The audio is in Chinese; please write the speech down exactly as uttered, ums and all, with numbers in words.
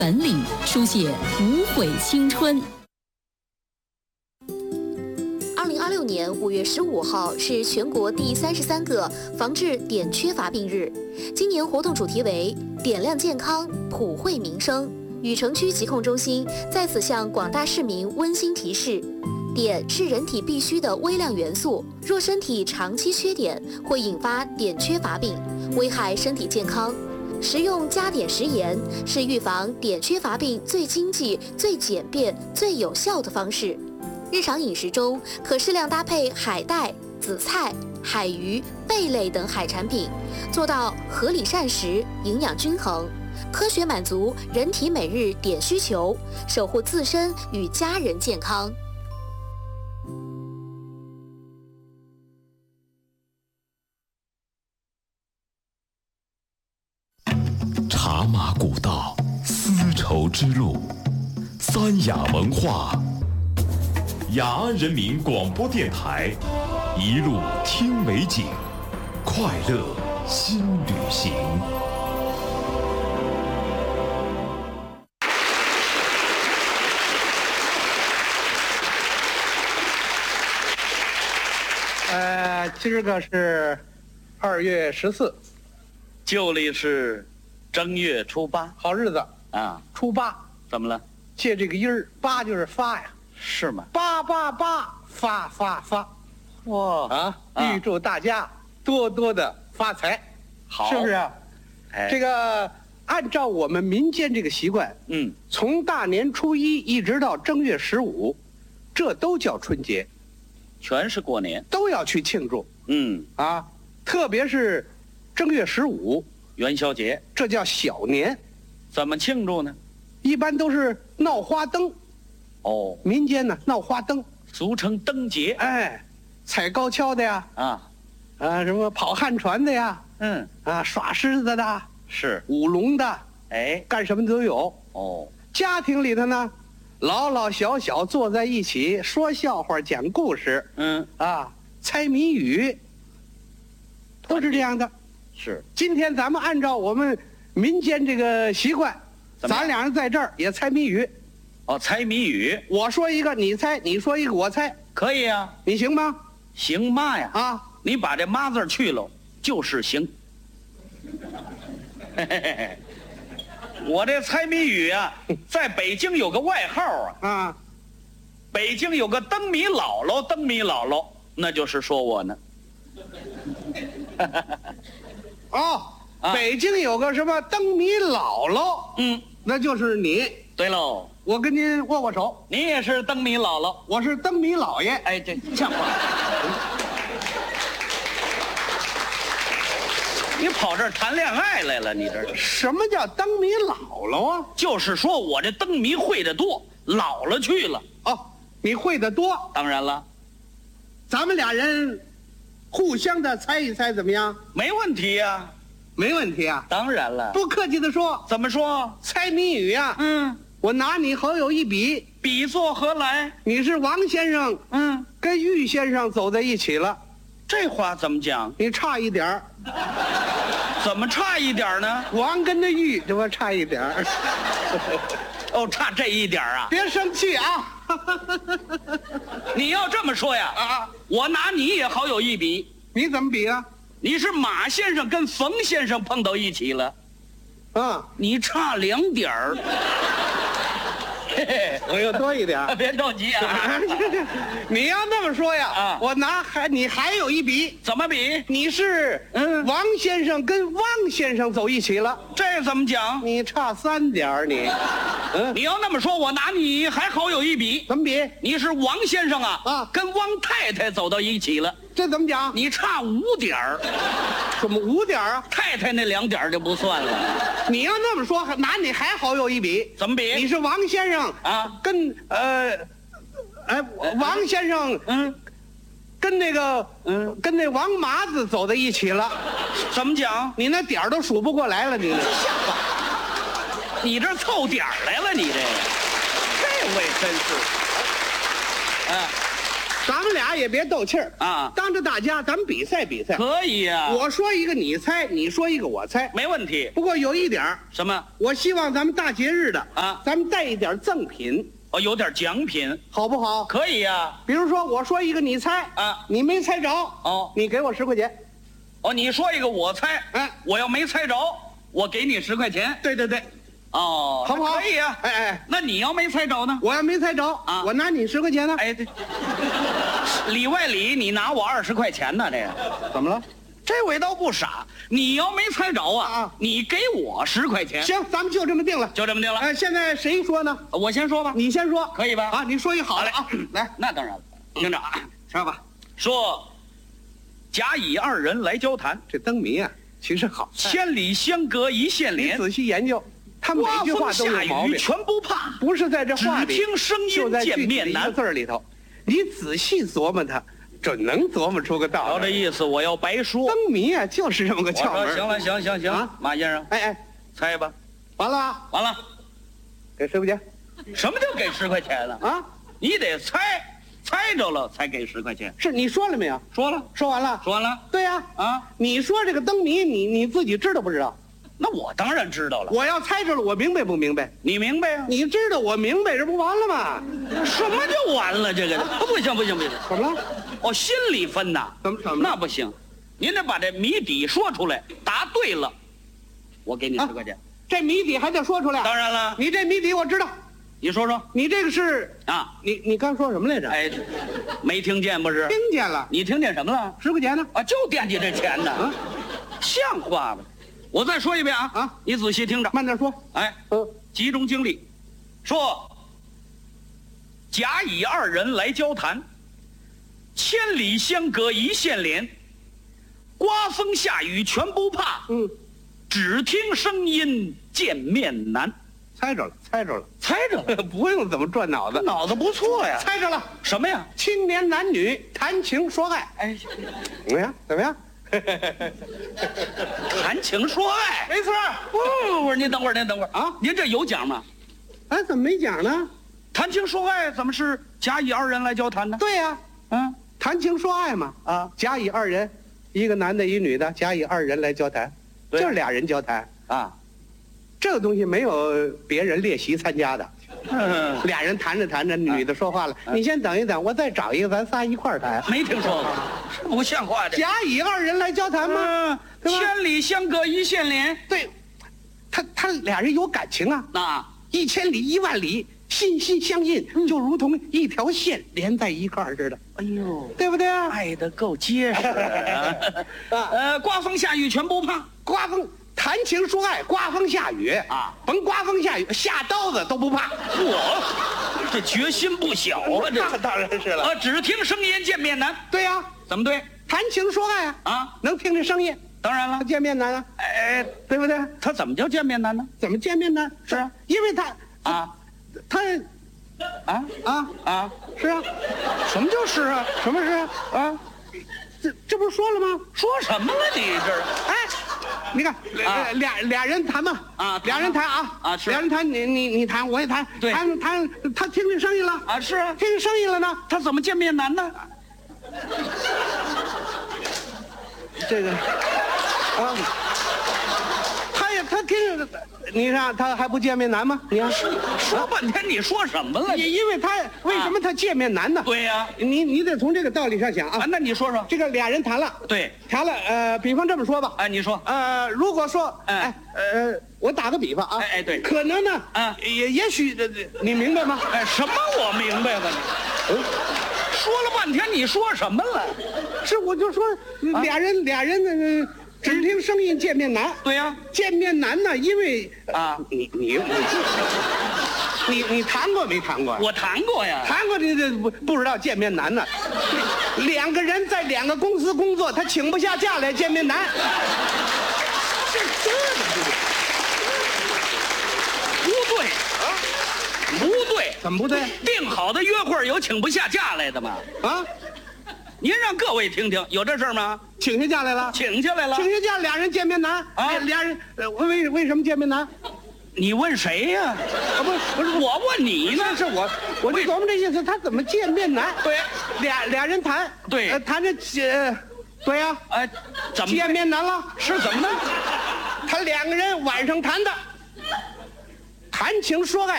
本领，书写无悔青春。 二零二六年五月十五号是全国第三十三个防治碘缺乏病日。今年活动主题为“碘量健康，普惠民生”。禹城区疾控中心在此向广大市民温馨提示：碘是人体必需的微量元素，若身体长期缺碘，会引发碘缺乏病，危害身体健康。食用加碘食盐是预防碘缺乏病最经济、最简便、最有效的方式。日常饮食中可适量搭配海带、紫菜、海鱼、贝类等海产品，做到合理膳食、营养均衡，科学满足人体每日碘需求，守护自身与家人健康。 茶马古道，丝绸之路，三雅文化。雅安人民广播电台，一路听美景，快乐新旅行。 呃，今儿个是二月十四， 旧历是正月初八， 好日子啊！ 初八怎么了？ 借这个音儿，八就是发呀， 是吗？ 八八八，发发发， 哇啊！ 啊预祝大家多多的发财， 好， 是不是啊？ 哎， 这个按照我们民间这个习惯， 嗯， 从大年初一一直到正月十五，这都叫春节， 全是过年， 都要去庆祝嗯， 啊！特别是正月十五， 元宵节这叫小年， 怎么庆祝呢？ 一般都是闹花灯， 哦， 民间呢闹花灯， 俗称灯节哎，踩高跷的呀， 啊， 啊什么跑旱船的呀， 嗯， 啊耍狮子的， 是， 舞龙的， 哎， 干什么都有。 哦， 家庭里头呢，老老小小坐在一起说笑话、讲故事， 嗯， 啊，猜谜语，都是这样的。 是， 今天咱们按照我们民间这个习惯， 怎么样咱俩人在这儿也猜谜语。 哦，猜谜语我说一个，你猜；你说一个，我猜， 可以啊， 你行吗？ 行嘛呀？ 啊， 你把这妈字儿去了，就是行。嘿嘿嘿嘿，我这猜谜语啊，在北京有个外号啊， 啊， 北京有个灯谜姥姥，灯谜姥姥，那就是说我呢。 哦， 啊北京有个什么灯谜姥姥， 嗯， 那就是你。 对喽， 我跟您握握手， 你也是灯谜姥姥。 我是灯谜老爷。 哎，这像话。你跑这儿谈恋爱来了？你这是什么叫灯谜姥姥啊？ 就是说我这灯谜会的多，老了去了。 哦，你会的多， 当然了， 咱们俩人互相的猜一猜怎么样？ 没问题呀、 没问题啊。 当然了， 不客气的说， 怎么说？ 猜谜语呀、 嗯， 我拿你好友一比， 比作何来？ 你是王先生嗯， 跟玉先生走在一起了， 这话怎么讲？ 你差一点儿， 怎么差一点呢？ 王跟着玉这不差一点儿。 哦，差这一点啊！ 别生气啊！ 你要这么说呀， 啊， 我拿你也好有一比。 你怎么比啊？ 你是马先生跟冯先生碰到一起了， 啊， 你差两点儿。嘿嘿， 我又多一点儿。 别着急啊！ 你要那么说呀， 啊我拿还你还有一比， 怎么比？ 你是嗯王先生跟汪先生走一起了， 这怎么讲？ 你差三点儿你，嗯， 你要那么说，我拿你还好有一比。 怎么比？ 你是王先生啊， 啊跟汪太太走到一起了， 这怎么讲？ 你差五点儿， 怎么五点儿啊？ 太太那两点儿就不算了。 你要那么说，还拿你还好有一比。 怎么比？ 你是王先生啊跟呃，哎，王先生嗯， 跟那个嗯跟那王麻子走在一起了， 怎么讲？ 你那点儿都数不过来了，你那你这凑点儿来了，你这个，这位真是，啊， 咱们俩也别斗气儿啊当着大家咱们比赛比赛。 可以呀、 我说一个你猜，你说一个我猜。 没问题。 不过有一点儿， 什么？ 我希望咱们大节日的啊咱们带一点赠品， 哦，有点奖品， 好不好？ 可以呀、 比如说我说一个你猜啊你没猜着哦你给我十块钱。 哦，你说一个我猜， 哎我要没猜着，我给你十块钱。 对对对， 哦， 好不好？ 那可以呀、 哎哎， 那你要没猜着呢？ 我要没猜着啊我拿你十块钱呢。 哎，对，里外里你拿我二十块钱呢？这个怎么了？ 这味道不傻。你要没猜着啊， 啊你给我十块钱， 行，咱们就这么定了。 就这么定了。 哎，现在谁说呢？ 我先说吧， 你先说， 可以吧？ 啊，你说一个好的啊，来那当然了。听着啊， 说吧。 说甲乙二人来交谈， 这灯谜啊，其实好， 千里相隔一线连， 你仔细研究，他每刮句话风下都有毛病， 雨全不怕， 不是在这话里， 只听声音就在见具体的一个面难字儿里头。你仔细琢磨它，准能琢磨出个道瞧来。 这意思，我要白说。 灯谜啊，就是这么个我窍门儿。 说行了，行行行， 啊马先生， 哎哎， 猜吧。 完了啊， 完了， 给十块钱什么叫给十块钱呢？ 啊？ 你得猜，猜着了才给十块钱。 是你说了没有？ 说了， 说完了。 说完了对呀， 啊， 你说这个灯谜，你你自己知道不知道？ 那我当然知道了。 我要猜着了，我明白不明白？ 你明白呀、 你知道我明白，这不完了吗？ 什么就完了？这个不行不行不行， 怎么了？ 哦，心里分呐。 怎么怎么了那不行，您得把这谜底说出来，答对了，我给你十块钱。 这谜底还得说出来。 当然了， 你这谜底我知道， 你说说你这个是啊。 你你刚说什么来着？ 哎，没听见不是？ 听见了， 你听见什么了？ 十块钱呢？ 啊，就惦记这钱呢， 啊像话吗？我再说一遍啊啊， 你仔细听着。 慢点说。 哎， 嗯， 集中精力，说甲乙二人来交谈，千里相隔一线连，刮风下雨全不怕， 嗯， 只听声音见面难。 猜着了，猜着了， 猜着了， 不用怎么转脑子， 脑子不错呀。 猜着了。 什么呀？ 青年男女谈情说爱， 哎， 怎么样？怎么样？ 谈情说爱。 没错。 不不不，您等会儿，您等会儿啊您这有奖吗？ 哎，怎么没讲呢？ 谈情说爱怎么是甲乙二人来交谈呢？ 对呀、 嗯谈情说爱嘛。 啊甲乙二人，一个男的，一女的，甲乙二人来交谈， 对就是俩人交谈。 啊， 这个东西没有别人列席参加的， 嗯， 俩人谈着谈着，女的说话了，你先等一等，我再找一个，咱仨一块儿谈。 没听说过，是不像话这。 甲乙二人来交谈吗？ 嗯， 对吧千里相隔一线连。 对，他他俩人有感情啊， 那一千里一万里，心心相印，就如同一条线连在一块儿似的， 哎呦， 对不对啊？ 爱得够结实啊！呃，刮风下雨全不怕。 刮风谈情说爱，刮风下雨啊， 甭刮风下雨，下刀子都不怕。 我这决心不小啊！这那当然是了。 啊，只听声音见面难。 对呀、 怎么对？ 谈情说爱啊， 啊， 能听这声音， 当然了他。见面难啊， 哎， 对不对？ 他怎么叫见面难呢？ 怎么见面难？ 是啊， 因为他啊他啊啊啊！ 是啊， 什么叫是啊？ 什么是啊？ 啊， 这这不是说了吗？ 说什么了你这儿？ 哎，你看， 啊呃俩俩人谈嘛， 啊俩人谈啊， 啊是俩人谈，你你你谈，我也谈， 对谈谈，他听这声音了， 啊，是啊， 听这声音了呢， 他怎么见面难呢？ 这个啊，他也他听，你看他还不见面难吗？你看， 说半天你说什么了？ 因因为他为什么他见面难呢？ 对呀， 你你得从这个道理上想啊， 啊， 那你说说。 这个俩人谈了， 对， 谈了，呃，比方这么说吧， 哎，你说。 呃，如果说， 哎哎，呃，我打个比方啊， 哎哎对可能呢， 啊也也许，呃你明白吗？ 哎，什么我明白了你？ 嗯说了半天你说什么了？ 是，我就说俩人俩人呃，只听声音见面难， 对呀， 见面难呢，因为啊， 你你你你你谈过没谈过？ 我谈过呀。 谈过这这不不知道见面难呢。两个人在两个公司工作，他请不下假来见面难。这这不对啊，不对， 怎么不对定好的约会有请不下假来的吗？ 啊？ 您让各位听听，有这事儿吗？ 请下假来了， 请下来了。 请下假，俩人见面难啊俩俩人呃为为什么见面难？ 你问谁呀？ 啊，不是不是， 我问你呢。 是我，我就琢磨这意思，他怎么见面难？ 对， 俩俩人谈， 对呃谈着呃，对呀， 哎，怎么见面难了？ 是怎么呢？ 他两个人晚上谈的，谈情说爱，